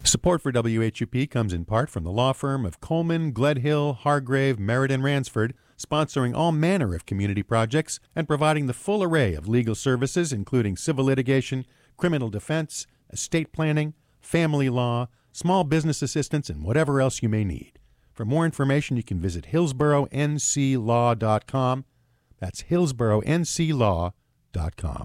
Support for WHUP comes in part from the law firm of Coleman, Gledhill, Hargrave, Merritt, and Ransford, sponsoring all manner of community projects and providing the full array of legal services, including civil litigation, criminal defense, estate planning, family law, small business assistance, and whatever else you may need. For more information, you can visit hillsboroughnclaw.com. That's hillsboroughnclaw.com.